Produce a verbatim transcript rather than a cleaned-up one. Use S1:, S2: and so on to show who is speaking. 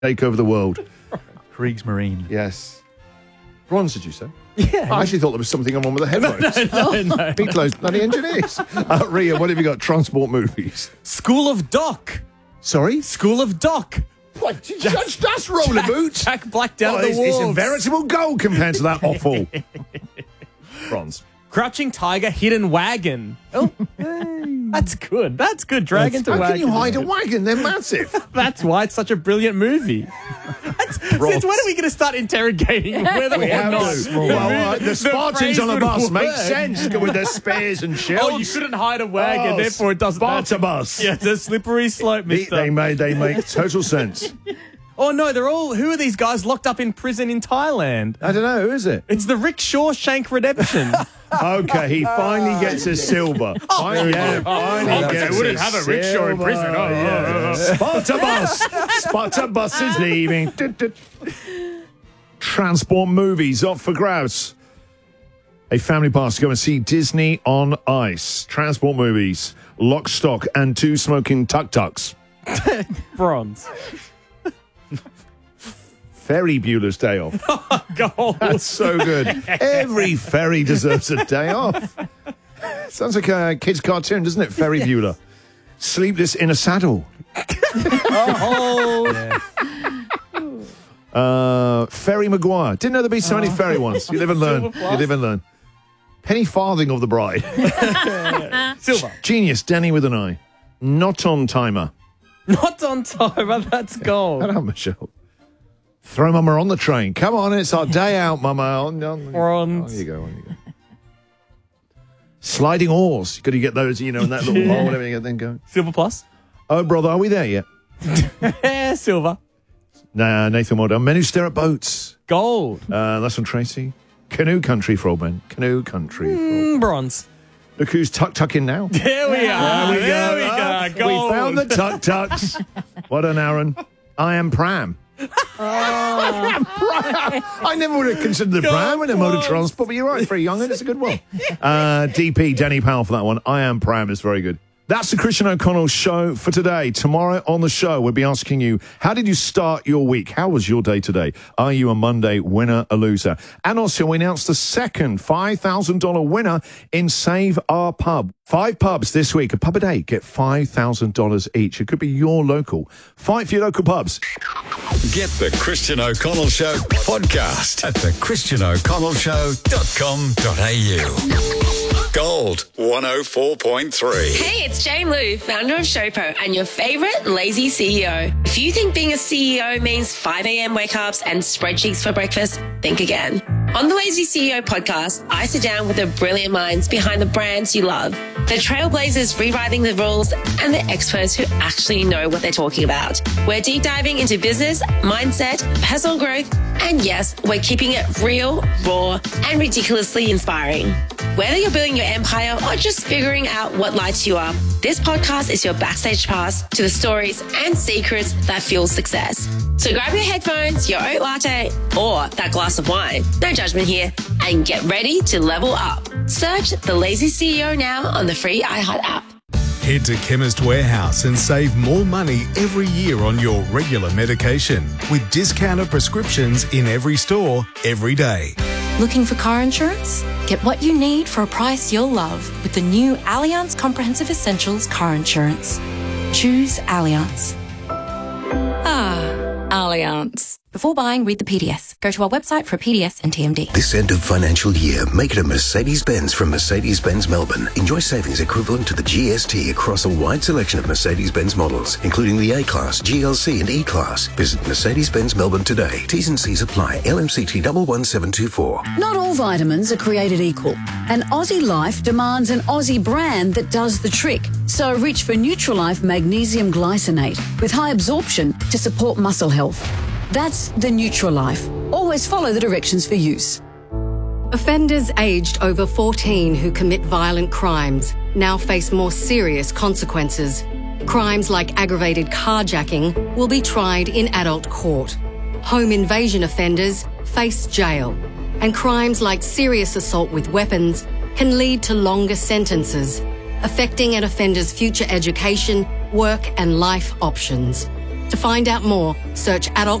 S1: take over the world.
S2: Kriegsmarine.
S1: Yes. Bronze, did you say?
S2: Yeah.
S1: I actually thought there was something wrong with the headphones.
S2: No, no, no.
S1: Beatlo's bloody engineers. Uh, Ria, what have you got? Transport movies.
S2: School of Doc.
S1: Sorry?
S2: School of Doc.
S1: What? Judge Das roller boots?
S2: Jack Black down
S1: Oh,
S2: the
S1: it's,
S2: walls.
S1: it's a veritable goal compared to that offal. Bronze.
S2: Crouching Tiger, Hidden Wagon. Oh, that's good. That's good. Dragon to
S1: How
S2: Wagon.
S1: can you hide a wagon? They're massive.
S2: That's why it's such a brilliant movie. That's, since when are we going to start interrogating whether
S1: We
S2: or
S1: have
S2: not
S1: to. Well, uh, the Spartans
S2: phrase
S1: on a
S2: would
S1: bus
S2: work?
S1: makes sense with their spears and shields.
S2: Oh, you couldn't hide a wagon,
S1: Oh,
S2: therefore it doesn't matter.
S1: Spartabus.
S2: Yeah, it's a slippery slope,
S1: They,
S2: mister.
S1: they, made, they make total sense.
S2: Oh, no, they're all... Who are these guys locked up in prison in Thailand?
S1: I don't know, who is it?
S2: It's the Rick Shawshank Redemption.
S1: Okay, he finally gets a silver. Finally, yeah, finally
S2: Oh,
S1: gets
S2: they wouldn't
S1: a
S2: have a rickshaw in
S1: silver.
S2: prison. Oh,
S1: Yeah. Spartabus. Spartabus is leaving. Transport movies up for grabs. A family pass to go and see Disney on Ice. Transport movies. Lock, Stock, and Two Smoking Tuk-Tuks.
S2: Bronze.
S1: Ferry Bueller's Day Off.
S2: Gold.
S1: That's so good. Every ferry deserves a day off. Sounds like a kid's cartoon, doesn't it? Ferry Bueller. Sleepless in a Saddle.
S2: Oh.
S1: Uh, Ferry Maguire. Didn't know there'd be so many ferry ones. You live and learn. You live and learn. Penny Farthing of the Bride.
S2: Silver.
S1: Genius, Danny with an eye. Not on Timer.
S2: Not on time, but that's gold.
S1: Hello, Michelle. Throw Mama on the train. Come on, it's our day out, Mama. On, on,
S2: Bronze.
S1: on you go, on you go. Sliding oars. You've got to get those, you know, in that little hole and everything, and then go.
S2: Silver plus.
S1: Oh, brother, are we there yet?
S2: Yeah, silver.
S1: Nah, Nathan Ward. Men Who Stare at Boats.
S2: Gold.
S1: Uh, that's from Tracy. Canoe Country for old men. Canoe Country for old
S2: Mm, bronze.
S1: Look who's tuck-tucking now.
S2: There we are.
S1: There we
S2: there
S1: go.
S2: we
S1: Ah,
S2: go. Gold.
S1: We found the tuck-tucks. What an Aaron. I am Pram. I am Pram. I never would have considered the Pram in a mode of transport, but you're right, for a young one, it's a good one. Uh, D P, Danny Powell for that one. I am Pram is very good. That's the Christian O'Connell show for today. Tomorrow on the show, we'll be asking you, how did you start your week? How was your day today? Are you a Monday winner, a loser? And also, we announced the second five thousand dollars winner in Save Our Pub. Five pubs this week, a pub a day, get five thousand dollars each. It could be your local. Fight for your local pubs.
S3: Get the Christian O'Connell Show podcast at the christian o'connell show dot com dot a u. Gold one oh four point three.
S4: Hey, it's Jane Lou, founder of Showpo and your favorite lazy C E O. If you think being a C E O means five a.m. wake-ups and spreadsheets for breakfast, think again. On the Lazy C E O podcast, I sit down with the brilliant minds behind the brands you love, the trailblazers rewriting the rules, and the experts who actually know what they're talking about. We're deep diving into business, mindset, personal growth, and yes, we're keeping it real, raw, and ridiculously inspiring. Whether you're building your empire or just figuring out what lights you up, this podcast is your backstage pass to the stories and secrets that fuel success. So grab your headphones, your oat latte, or that glass of wine, no judgment here, and get ready to level up. Search The Lazy C E O now on the free iHeart app.
S5: Head to Chemist Warehouse and save more money every year on your regular medication with discounted prescriptions in every store, every day.
S6: Looking for car insurance? Get what you need for a price you'll love with the new Allianz Comprehensive Essentials car insurance. Choose Allianz. Ah, Allianz. Before buying, read the P D S. Go to our website for a P D S and T M D.
S7: This end of financial year, make it a Mercedes-Benz from Mercedes-Benz Melbourne. Enjoy savings equivalent to the G S T across a wide selection of Mercedes-Benz models, including the A-Class, G L C and E-Class. Visit Mercedes-Benz Melbourne today. T's and C's apply. L M C T one one seven two four.
S8: Not all vitamins are created equal, and Aussie Life demands an Aussie brand that does the trick. So reach for Nutrilife Magnesium Glycinate with high absorption to support muscle health. That's the Nutrilife. Always follow the directions for use.
S9: Offenders aged over fourteen who commit violent crimes now face more serious consequences. Crimes like aggravated carjacking will be tried in adult court. Home invasion offenders face jail. And crimes like serious assault with weapons can lead to longer sentences, affecting an offender's future education, work and life options. To find out more, search adult